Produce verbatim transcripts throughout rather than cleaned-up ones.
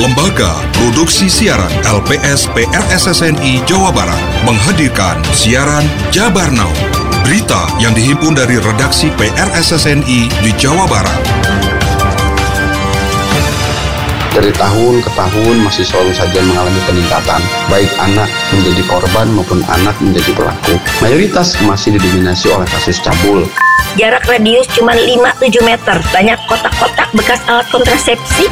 Lembaga Produksi Siaran L P S P R S S N I Jawa Barat menghadirkan siaran Jabar Now. Berita yang dihimpun dari redaksi P R S S N I di Jawa Barat. Dari tahun ke tahun masih selalu saja mengalami peningkatan, baik anak menjadi korban maupun anak menjadi pelaku. Mayoritas masih didominasi oleh kasus cabul. Jarak radius cuma lima sampai tujuh meter, banyak kotak-kotak bekas alat kontrasepsi.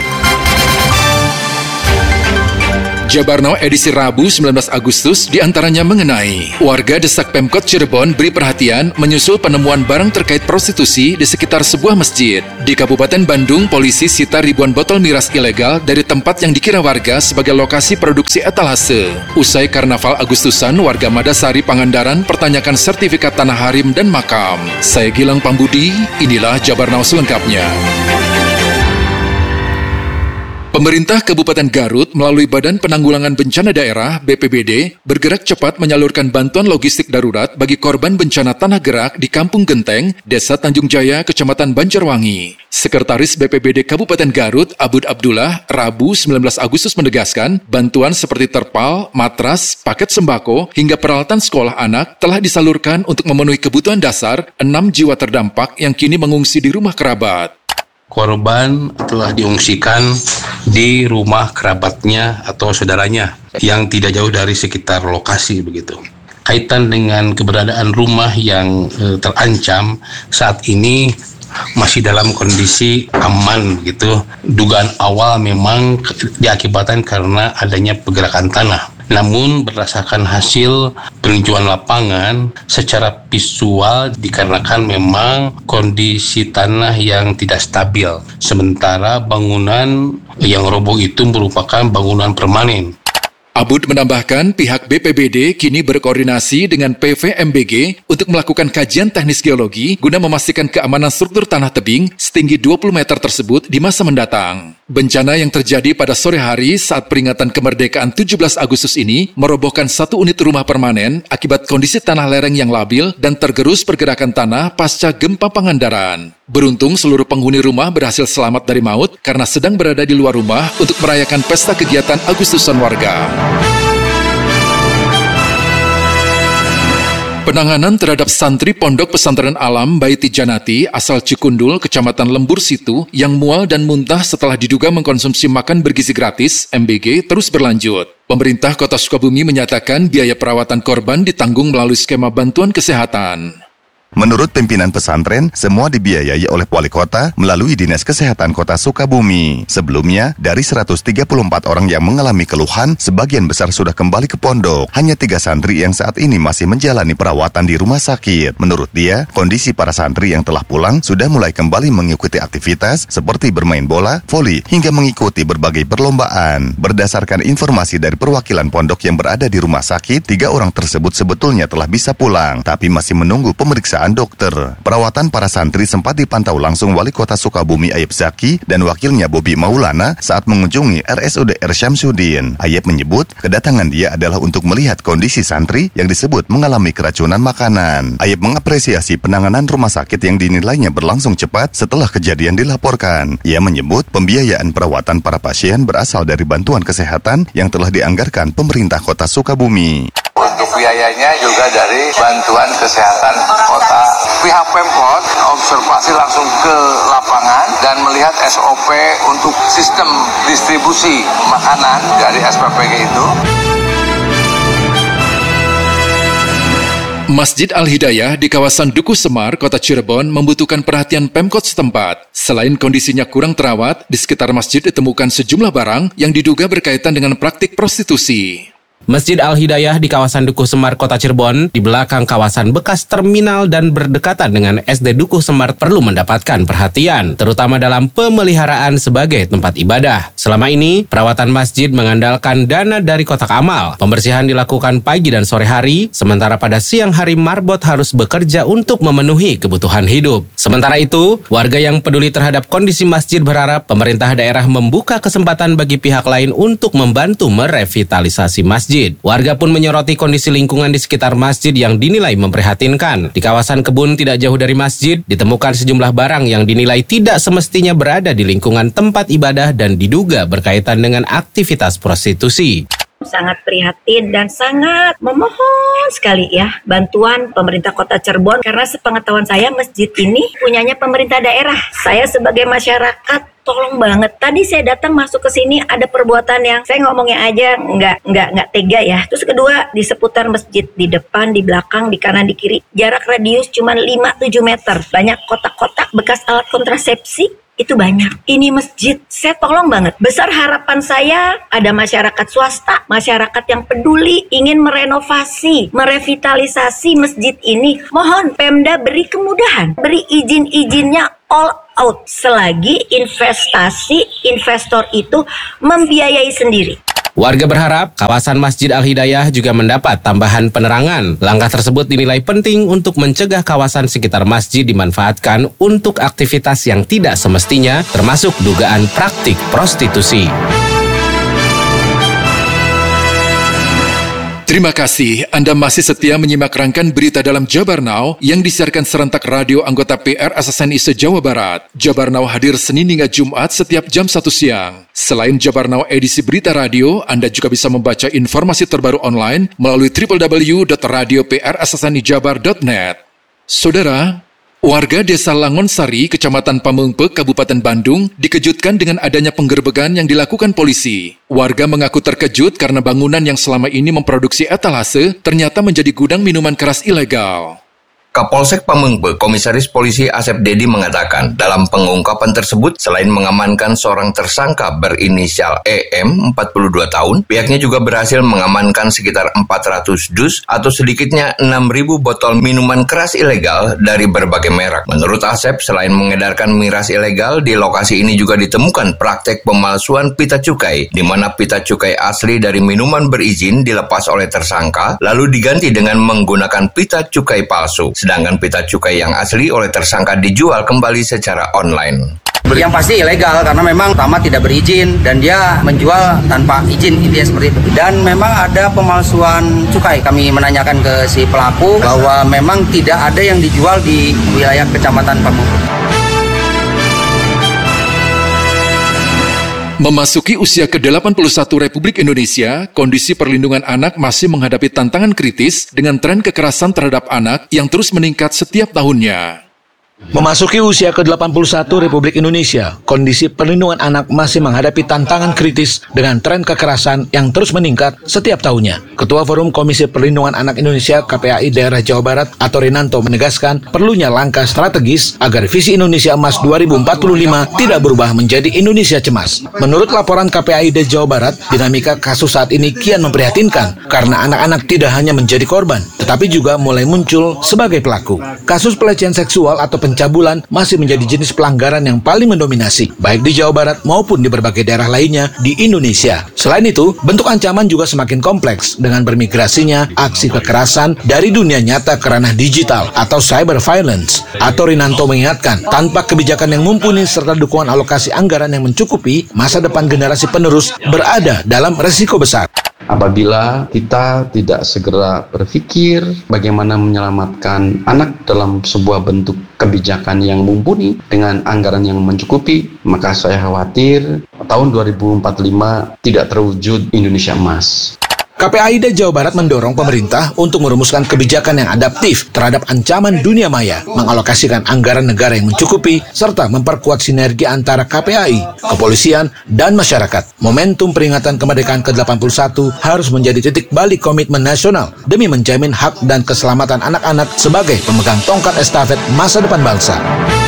Jabar Now edisi Rabu sembilan belas Agustus diantaranya mengenai warga desak Pemkot Cirebon beri perhatian menyusul penemuan barang terkait prostitusi di sekitar sebuah masjid. Di Kabupaten Bandung, polisi sita ribuan botol miras ilegal dari tempat yang dikira warga sebagai lokasi produksi etalase. Usai Karnaval Agustusan, warga Madasari Pangandaran pertanyakan sertifikat tanah harim dan makam. Saya Gilang Pambudi, inilah Jabar Now selengkapnya. Pemerintah Kabupaten Garut melalui Badan Penanggulangan Bencana Daerah B P B D bergerak cepat menyalurkan bantuan logistik darurat bagi korban bencana tanah gerak di Kampung Genteng, Desa Tanjung Jaya, Kecamatan Banjarwangi. Sekretaris B P B D Kabupaten Garut, Abud Abdullah, Rabu sembilan belas Agustus menegaskan, bantuan seperti terpal, matras, paket sembako, hingga peralatan sekolah anak telah disalurkan untuk memenuhi kebutuhan dasar enam jiwa terdampak yang kini mengungsi di rumah kerabat. Korban telah diungsikan di rumah kerabatnya atau saudaranya yang tidak jauh dari sekitar lokasi begitu. Kaitan dengan keberadaan rumah yang e, terancam saat ini masih dalam kondisi aman gitu. Dugaan awal memang diakibatkan karena adanya pergerakan tanah. Namun berdasarkan hasil peninjauan lapangan secara visual dikarenakan memang kondisi tanah yang tidak stabil. Sementara bangunan yang roboh itu merupakan bangunan permanen. Abud menambahkan pihak B P B D kini berkoordinasi dengan P V M B G untuk melakukan kajian teknis geologi guna memastikan keamanan struktur tanah tebing setinggi dua puluh meter tersebut di masa mendatang. Bencana yang terjadi pada sore hari saat peringatan kemerdekaan tujuh belas Agustus ini merobohkan satu unit rumah permanen akibat kondisi tanah lereng yang labil dan tergerus pergerakan tanah pasca gempa Pangandaran. Beruntung seluruh penghuni rumah berhasil selamat dari maut karena sedang berada di luar rumah untuk merayakan pesta kegiatan Agustusan warga. Penanganan terhadap santri Pondok Pesantren Alam Baiti Janati asal Cikundul, Kecamatan Lembur Situ yang mual dan muntah setelah diduga mengkonsumsi makan bergizi gratis M B G terus berlanjut. Pemerintah Kota Sukabumi menyatakan biaya perawatan korban ditanggung melalui skema bantuan kesehatan. Menurut pimpinan pesantren, semua dibiayai oleh Wali Kota melalui Dinas Kesehatan Kota Sukabumi. Sebelumnya, dari seratus tiga puluh empat orang yang mengalami keluhan, sebagian besar sudah kembali ke pondok. Hanya tiga santri yang saat ini masih menjalani perawatan di rumah sakit. Menurut dia, kondisi para santri yang telah pulang sudah mulai kembali mengikuti aktivitas seperti bermain bola, voli, hingga mengikuti berbagai perlombaan. Berdasarkan informasi dari perwakilan pondok yang berada di rumah sakit, tiga orang tersebut sebetulnya telah bisa pulang, tapi masih menunggu pemeriksaan dokter. Perawatan para santri sempat dipantau langsung Wali Kota Sukabumi Ayep Zaki dan wakilnya Bobi Maulana saat mengunjungi R S U D R Syamsuddin. Ayep menyebut kedatangan dia adalah untuk melihat kondisi santri yang disebut mengalami keracunan makanan. Ayep mengapresiasi penanganan rumah sakit yang dinilainya berlangsung cepat setelah kejadian dilaporkan. Ia menyebut pembiayaan perawatan para pasien berasal dari bantuan kesehatan yang telah dianggarkan pemerintah Kota Sukabumi. Untuk biayanya juga dari bantuan kesehatan kota. Pihak Pemkot observasi langsung ke lapangan dan melihat S O P untuk sistem distribusi makanan dari S P P G itu. Masjid Al-Hidayah di kawasan Dukuh Semar, Kota Cirebon membutuhkan perhatian Pemkot setempat. Selain kondisinya kurang terawat, di sekitar masjid ditemukan sejumlah barang yang diduga berkaitan dengan praktik prostitusi. Masjid Al-Hidayah di kawasan Dukuh Semar, Kota Cirebon, di belakang kawasan bekas terminal dan berdekatan dengan S D Dukuh Semar perlu mendapatkan perhatian, terutama dalam pemeliharaan sebagai tempat ibadah. Selama ini, perawatan masjid mengandalkan dana dari kotak amal. Pembersihan dilakukan pagi dan sore hari, sementara pada siang hari marbot harus bekerja untuk memenuhi kebutuhan hidup. Sementara itu, warga yang peduli terhadap kondisi masjid berharap pemerintah daerah membuka kesempatan bagi pihak lain untuk membantu merevitalisasi masjid. masjid. Warga pun menyoroti kondisi lingkungan di sekitar masjid yang dinilai memprihatinkan. Di kawasan kebun tidak jauh dari masjid, ditemukan sejumlah barang yang dinilai tidak semestinya berada di lingkungan tempat ibadah dan diduga berkaitan dengan aktivitas prostitusi. Sangat prihatin dan sangat memohon sekali ya bantuan pemerintah Kota Cirebon, karena sepengetahuan saya masjid ini punyanya pemerintah daerah. Saya sebagai masyarakat tolong banget. Tadi saya datang masuk ke sini ada perbuatan yang saya ngomongnya aja nggak nggak nggak tega ya. Terus kedua, di seputar masjid, di depan, di belakang, di kanan, di kiri, jarak radius cuma lima tujuh meter. Banyak kotak-kotak bekas alat kontrasepsi. Itu banyak. Ini masjid, saya tolong banget. Besar harapan saya ada masyarakat swasta, masyarakat yang peduli, ingin merenovasi, merevitalisasi masjid ini. Mohon Pemda beri kemudahan, beri izin-izinnya all out. Selagi investasi investor itu membiayai sendiri. Warga berharap kawasan Masjid Al-Hidayah juga mendapat tambahan penerangan. Langkah tersebut dinilai penting untuk mencegah kawasan sekitar masjid dimanfaatkan untuk aktivitas yang tidak semestinya, termasuk dugaan praktik prostitusi. Terima kasih Anda masih setia menyimak rangkaian berita dalam Jabar Now yang disiarkan serentak radio anggota P R S S N I se-Jawa Barat. Jabar Now hadir Senin hingga Jumat setiap jam satu siang. Selain Jabar Now edisi berita radio, Anda juga bisa membaca informasi terbaru online melalui w w w dot radio p r s s n i jabar dot net. Saudara, warga Desa Langonsari, Kecamatan Pamengpe, Kabupaten Bandung, dikejutkan dengan adanya penggerbekan yang dilakukan polisi. Warga mengaku terkejut karena bangunan yang selama ini memproduksi etalase ternyata menjadi gudang minuman keras ilegal. Kapolsek Pamengpe, Komisaris Polisi Asep Dedi mengatakan, dalam pengungkapan tersebut, selain mengamankan seorang tersangka berinisial E M, empat puluh dua tahun, pihaknya juga berhasil mengamankan sekitar empat ratus dus atau sedikitnya enam ribu botol minuman keras ilegal dari berbagai merek. Menurut Asep, selain mengedarkan miras ilegal, di lokasi ini juga ditemukan praktek pemalsuan pita cukai, di mana pita cukai asli dari minuman berizin dilepas oleh tersangka, lalu diganti dengan menggunakan pita cukai palsu. Sedangkan pita cukai yang asli oleh tersangka dijual kembali secara online. Yang pasti ilegal karena memang pertama tidak berizin dan dia menjual tanpa izin, intinya seperti itu. Dan memang ada pemalsuan cukai. Kami menanyakan ke si pelaku bahwa memang tidak ada yang dijual di wilayah Kecamatan Pamengpe. Memasuki usia ke delapan puluh satu Republik Indonesia, kondisi perlindungan anak masih menghadapi tantangan kritis dengan tren kekerasan terhadap anak yang terus meningkat setiap tahunnya. Memasuki usia ke delapan puluh satu Republik Indonesia, kondisi perlindungan anak masih menghadapi tantangan kritis dengan tren kekerasan yang terus meningkat setiap tahunnya. Ketua Forum Komisi Perlindungan Anak Indonesia K P A I Daerah Jawa Barat, Atorinanto, menegaskan perlunya langkah strategis agar visi Indonesia Emas dua ribu empat puluh lima tidak berubah menjadi Indonesia Cemas. Menurut laporan K P A I D Jawa Barat, dinamika kasus saat ini kian memprihatinkan karena anak-anak tidak hanya menjadi korban, tetapi juga mulai muncul sebagai pelaku. Kasus pelecehan seksual atau pencabulan masih menjadi jenis pelanggaran yang paling mendominasi, baik di Jawa Barat maupun di berbagai daerah lainnya di Indonesia. Selain itu, bentuk ancaman juga semakin kompleks dengan bermigrasinya aksi kekerasan dari dunia nyata ke ranah digital atau cyber violence. Atorinanto mengingatkan, tanpa kebijakan yang mumpuni serta dukungan alokasi anggaran yang mencukupi, masa depan generasi penerus berada dalam resiko besar. Apabila kita tidak segera berpikir bagaimana menyelamatkan anak dalam sebuah bentuk kebijakan yang mumpuni dengan anggaran yang mencukupi, maka saya khawatir tahun dua ribu empat puluh lima tidak terwujud Indonesia Emas. K P A I D Jawa Barat mendorong pemerintah untuk merumuskan kebijakan yang adaptif terhadap ancaman dunia maya, mengalokasikan anggaran negara yang mencukupi, serta memperkuat sinergi antara K P A I, kepolisian, dan masyarakat. Momentum peringatan kemerdekaan ke delapan puluh satu harus menjadi titik balik komitmen nasional demi menjamin hak dan keselamatan anak-anak sebagai pemegang tongkat estafet masa depan bangsa.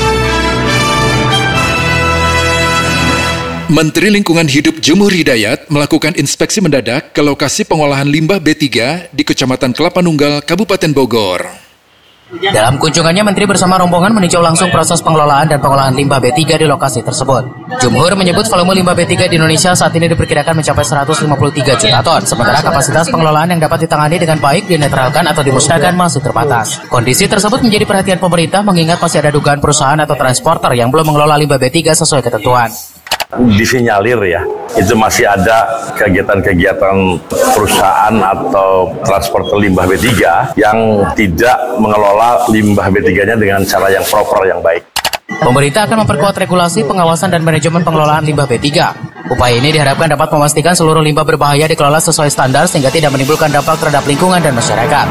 Menteri Lingkungan Hidup Jumur Hidayat melakukan inspeksi mendadak ke lokasi pengolahan limbah B tiga di Kecamatan Kelapa Nunggal, Kabupaten Bogor. Dalam kunjungannya, Menteri bersama rombongan meninjau langsung proses pengelolaan dan pengolahan limbah B tiga di lokasi tersebut. Jumhur menyebut volume limbah B tiga di Indonesia saat ini diperkirakan mencapai seratus lima puluh tiga juta ton, sementara kapasitas pengelolaan yang dapat ditangani dengan baik, dinetralkan atau dimusnahkan masih terbatas. Kondisi tersebut menjadi perhatian pemerintah mengingat masih ada dugaan perusahaan atau transporter yang belum mengelola limbah B tiga sesuai ketentuan. disinyalir ya, itu masih ada kegiatan-kegiatan perusahaan atau transporter limbah B tiga yang tidak mengelola limbah B tiga-nya dengan cara yang proper, yang baik. Pemerintah akan memperkuat regulasi, pengawasan, dan manajemen pengelolaan limbah B tiga. Upaya ini diharapkan dapat memastikan seluruh limbah berbahaya dikelola sesuai standar sehingga tidak menimbulkan dampak terhadap lingkungan dan masyarakat.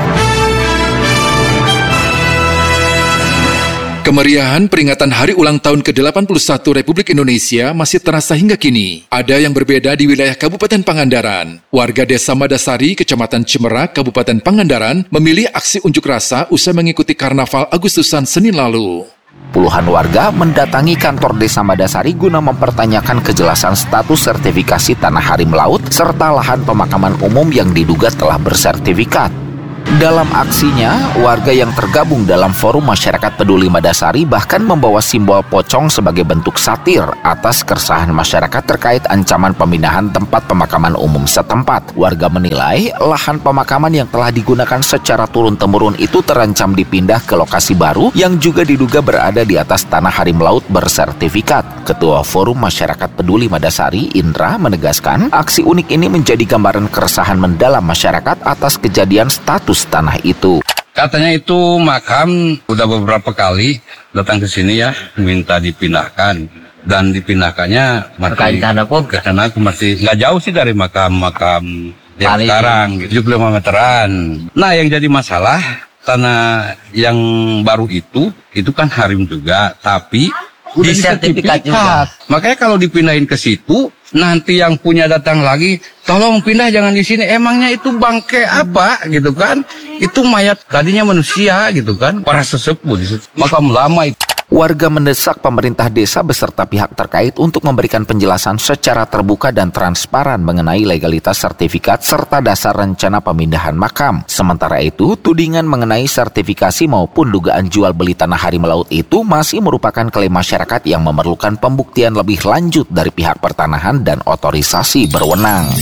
Kemeriahan peringatan hari ulang tahun ke delapan puluh satu Republik Indonesia masih terasa hingga kini. Ada yang berbeda di wilayah Kabupaten Pangandaran. Warga Desa Madasari, Kecamatan Cimerak, Kabupaten Pangandaran memilih aksi unjuk rasa usai mengikuti Karnaval Agustusan Senin lalu. Puluhan warga mendatangi kantor Desa Madasari guna mempertanyakan kejelasan status sertifikasi tanah harim laut serta lahan pemakaman umum yang diduga telah bersertifikat. Dalam aksinya, warga yang tergabung dalam Forum Masyarakat Peduli Madasari bahkan membawa simbol pocong sebagai bentuk satir atas keresahan masyarakat terkait ancaman pemindahan tempat pemakaman umum setempat. Warga menilai lahan pemakaman yang telah digunakan secara turun-temurun itu terancam dipindah ke lokasi baru yang juga diduga berada di atas tanah harim laut bersertifikat. Ketua Forum Masyarakat Peduli Madasari, Indra, menegaskan aksi unik ini menjadi gambaran keresahan mendalam masyarakat atas kejadian status tanah itu. Katanya itu makam udah beberapa kali datang ke sini ya, minta dipindahkan dan dipindahkannya masih ke sana masih nggak jauh sih dari makam-makam yang sekarang, tujuh puluh lima meteran. Nah, yang jadi masalah tanah yang baru itu itu kan harim juga, tapi udah sertifikat juga. Makanya kalau dipindahin ke situ, nanti yang punya datang lagi, tolong pindah jangan di sini. Emangnya itu bangke apa gitu kan? Itu mayat tadinya manusia gitu kan? Para sesepuh di situ. Makam lama itu. Warga mendesak pemerintah desa beserta pihak terkait untuk memberikan penjelasan secara terbuka dan transparan mengenai legalitas sertifikat serta dasar rencana pemindahan makam. Sementara itu, tudingan mengenai sertifikasi maupun dugaan jual beli tanah harim laut itu masih merupakan klaim masyarakat yang memerlukan pembuktian lebih lanjut dari pihak pertanahan dan otorisasi berwenang.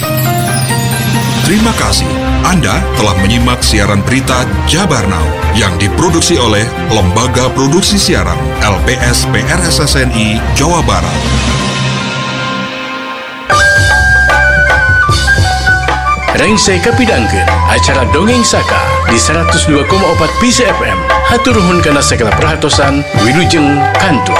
Terima kasih. Anda telah menyimak siaran berita Jabar Now yang diproduksi oleh Lembaga Produksi Siaran L P S P R S S N I Jawa Barat. Rengsai kapidangkeun acara Dongeng Saka di seratus dua koma empat P C F M. Hatur nuhun kana segala perhatosan, wilujeng kantur.